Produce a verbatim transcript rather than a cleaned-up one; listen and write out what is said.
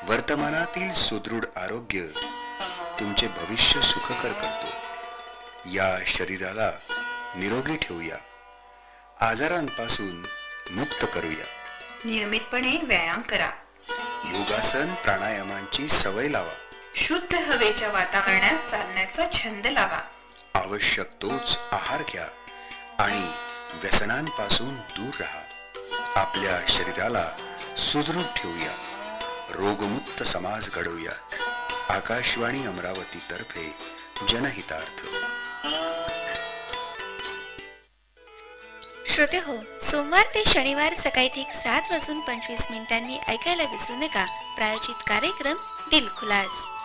वर्तमानातील सुदृढ आरोग्य तुमचे भविष्य सुखकर करतो। या शरीराला निरोगी ठेवूया, आजारांपासून मुक्त करूया। नियमितपणे व्यायाम करा, योगासन प्राणायामांची सवय लावा, शुद्ध हवेच्या वातावरणात चालण्याचा छंद लावा। आवश्यक तोच आहार घ्या आणि व्यसनांपासून दूर राहा। आपल्या शरीराला सुदृढ ठेवूया, रोगमुक्त समाज घडवूया। आकाशवाणी अमरावती तर्फे जनहितार्थ। श्रोते हो, सोमवार ते शनिवार सकाळी ठीक सात वाजून पंचवीस मिनिटांनी ऐकायला विसरू नका प्रायोजित कार्यक्रम दिल खुलास।